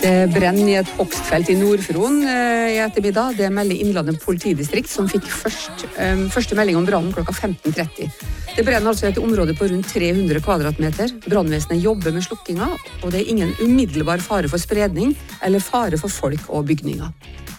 Det brenner i et hogstfelt i Nordfron i ettermiddag. Det melder Innlandet politidistrikt, som fikk første melding om brannen klokka 15:30. Det brenner altså i et område på rundt 300 kvadratmeter. Brannvesenet jobber med slukkinga, og det er ingen umiddelbar fare for spredning eller fare for folk og bygninger.